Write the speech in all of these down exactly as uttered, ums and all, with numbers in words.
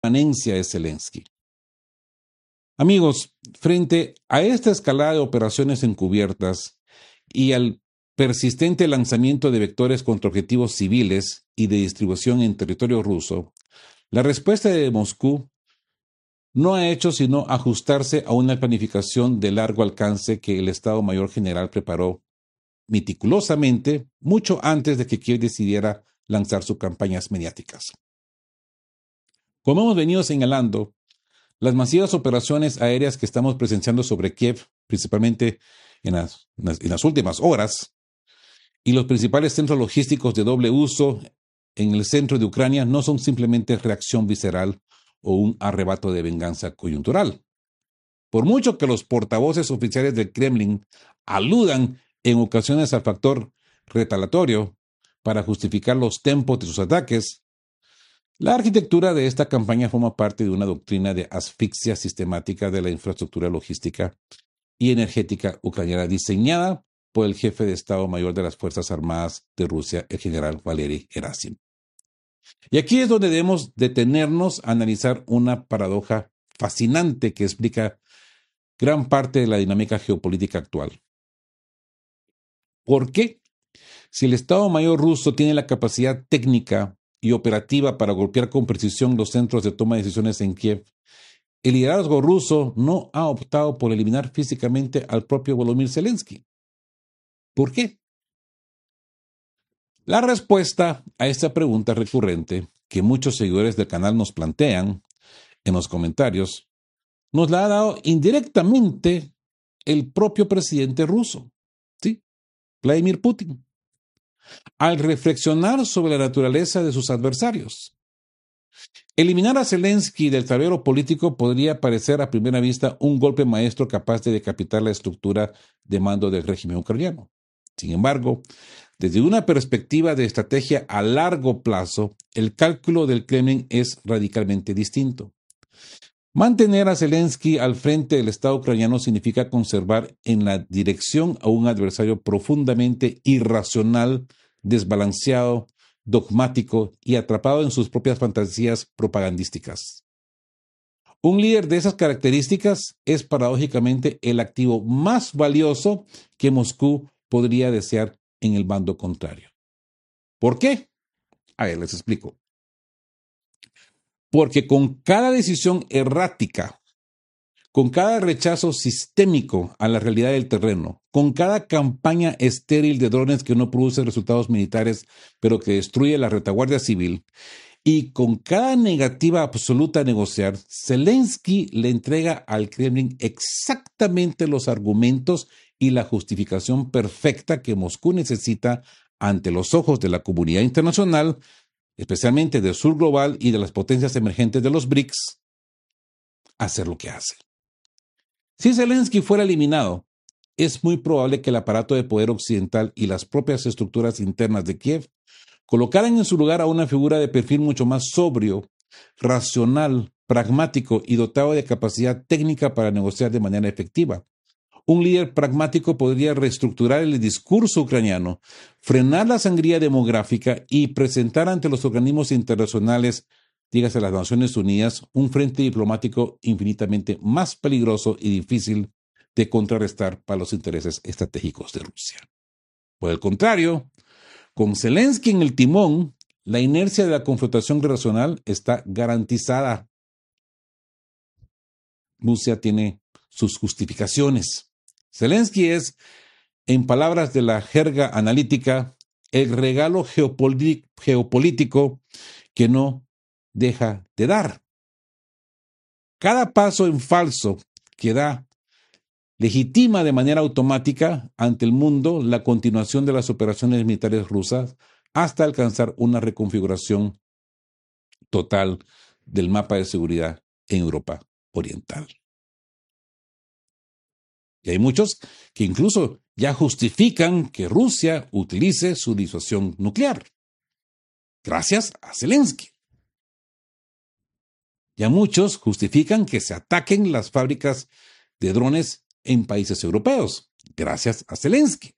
permanencia de Zelensky. Amigos, frente a esta escalada de operaciones encubiertas y al persistente lanzamiento de vectores contra objetivos civiles y de distribución en territorio ruso, la respuesta de Moscú no ha hecho sino ajustarse a una planificación de largo alcance que el Estado Mayor General preparó meticulosamente mucho antes de que Kiev decidiera lanzar sus campañas mediáticas. Como hemos venido señalando, las masivas operaciones aéreas que estamos presenciando sobre Kiev, principalmente en las, en las últimas horas, y los principales centros logísticos de doble uso en el centro de Ucrania no son simplemente reacción visceral o un arrebato de venganza coyuntural. Por mucho que los portavoces oficiales del Kremlin aludan en ocasiones al factor retaliatorio para justificar los tempos de sus ataques, la arquitectura de esta campaña forma parte de una doctrina de asfixia sistemática de la infraestructura logística y energética ucraniana diseñada por el jefe de Estado Mayor de las Fuerzas Armadas de Rusia, el general Valery Gerasimov. Y aquí es donde debemos detenernos a analizar una paradoja fascinante que explica gran parte de la dinámica geopolítica actual. ¿Por qué? Si el Estado Mayor ruso tiene la capacidad técnica y operativa para golpear con precisión los centros de toma de decisiones en Kiev, el liderazgo ruso no ha optado por eliminar físicamente al propio Volodymyr Zelensky. ¿Por qué? La respuesta a esta pregunta recurrente que muchos seguidores del canal nos plantean en los comentarios nos la ha dado indirectamente el propio presidente ruso, ¿sí? Vladimir Putin, al reflexionar sobre la naturaleza de sus adversarios. Eliminar a Zelensky del tablero político podría parecer a primera vista un golpe maestro capaz de decapitar la estructura de mando del régimen ucraniano. Sin embargo, desde una perspectiva de estrategia a largo plazo, el cálculo del Kremlin es radicalmente distinto. Mantener a Zelensky al frente del Estado ucraniano significa conservar en la dirección a un adversario profundamente irracional, desbalanceado, dogmático y atrapado en sus propias fantasías propagandísticas. Un líder de esas características es paradójicamente el activo más valioso que Moscú podría desear en el bando contrario. ¿Por qué? A ver, les explico. Porque con cada decisión errática, con cada rechazo sistémico a la realidad del terreno, con cada campaña estéril de drones que no produce resultados militares, pero que destruye la retaguardia civil, y con cada negativa absoluta a negociar, Zelensky le entrega al Kremlin exactamente los argumentos y la justificación perfecta que Moscú necesita ante los ojos de la comunidad internacional, especialmente del sur global y de las potencias emergentes de los B R I C S, hacer lo que hace. Si Zelensky fuera eliminado, es muy probable que el aparato de poder occidental y las propias estructuras internas de Kiev colocaran en su lugar a una figura de perfil mucho más sobrio, racional, pragmático y dotado de capacidad técnica para negociar de manera efectiva. Un líder pragmático podría reestructurar el discurso ucraniano, frenar la sangría demográfica y presentar ante los organismos internacionales, dígase las Naciones Unidas, un frente diplomático infinitamente más peligroso y difícil de contrarrestar para los intereses estratégicos de Rusia. Por el contrario, con Zelensky en el timón, la inercia de la confrontación relacional está garantizada. Rusia tiene sus justificaciones. Zelensky es, en palabras de la jerga analítica, el regalo geopolítico que no deja de dar. Cada paso en falso que da legitima de manera automática ante el mundo la continuación de las operaciones militares rusas hasta alcanzar una reconfiguración total del mapa de seguridad en Europa Oriental. Y hay muchos que incluso ya justifican que Rusia utilice su disuasión nuclear, gracias a Zelensky. Ya muchos justifican que se ataquen las fábricas de drones en países europeos, gracias a Zelensky.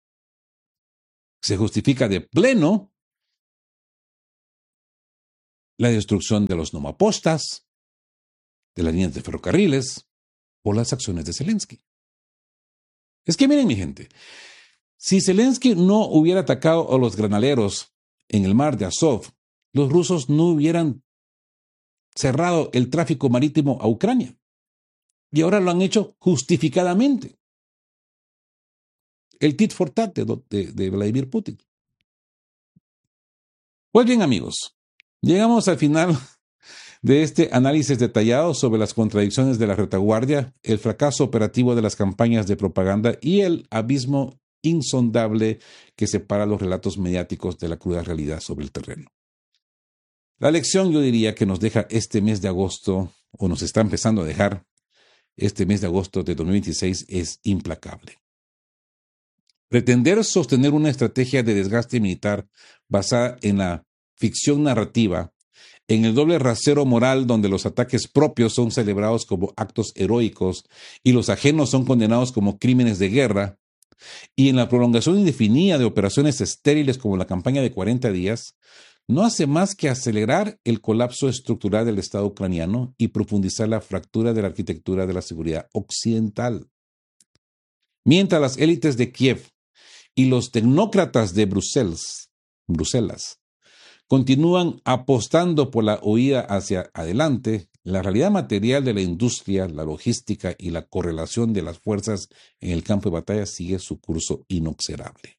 Se justifica de pleno la destrucción de los nomapostas, de las líneas de ferrocarriles o las acciones de Zelensky. Es que miren, mi gente, si Zelensky no hubiera atacado a los granaleros en el mar de Azov, los rusos no hubieran cerrado el tráfico marítimo a Ucrania. Y ahora lo han hecho justificadamente. El tit for tat de, de, de Vladimir Putin. Pues bien, amigos, llegamos al final de este análisis detallado sobre las contradicciones de la retaguardia, el fracaso operativo de las campañas de propaganda y el abismo insondable que separa los relatos mediáticos de la cruda realidad sobre el terreno. La lección, yo diría, que nos deja este mes de agosto, o nos está empezando a dejar este mes de agosto de dos mil veintiséis, es implacable. Pretender sostener una estrategia de desgaste militar basada en la ficción narrativa, en el doble rasero moral donde los ataques propios son celebrados como actos heroicos y los ajenos son condenados como crímenes de guerra, y en la prolongación indefinida de operaciones estériles como la campaña de cuarenta días, no hace más que acelerar el colapso estructural del Estado ucraniano y profundizar la fractura de la arquitectura de la seguridad occidental. Mientras las élites de Kiev y los tecnócratas de Bruselas, Bruselas continúan apostando por la huida hacia adelante, la realidad material de la industria, la logística y la correlación de las fuerzas en el campo de batalla sigue su curso inexorable.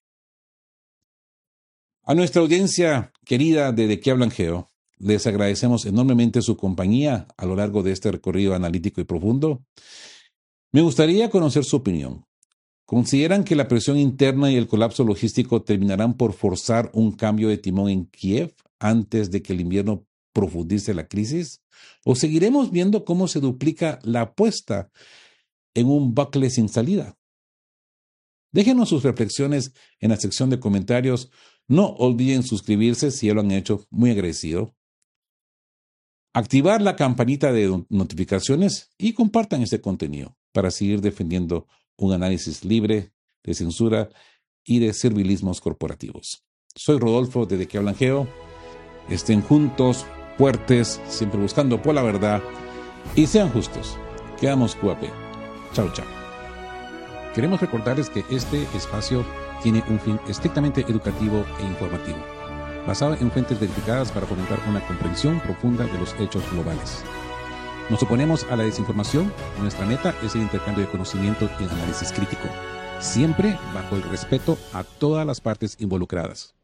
A nuestra audiencia querida de De qué hablan Geo, les agradecemos enormemente su compañía a lo largo de este recorrido analítico y profundo. Me gustaría conocer su opinión. ¿Consideran que la presión interna y el colapso logístico terminarán por forzar un cambio de timón en Kiev antes de que el invierno profundice la crisis? ¿O seguiremos viendo cómo se duplica la apuesta en un bucle sin salida? Déjenos sus reflexiones en la sección de comentarios. No olviden suscribirse si ya lo han hecho, muy agradecido. Activar la campanita de notificaciones y compartan este contenido para seguir defendiendo un análisis libre de censura y de servilismos corporativos. Soy Rodolfo de De qué hablan Geo. Estén juntos, fuertes, siempre buscando por la verdad y sean justos. Quedamos Q A P. Chao, chao. Queremos recordarles que este espacio tiene un fin estrictamente educativo e informativo, basado en fuentes verificadas para fomentar una comprensión profunda de los hechos globales. Nos oponemos a la desinformación. Nuestra meta es el intercambio de conocimiento y el análisis crítico, siempre bajo el respeto a todas las partes involucradas.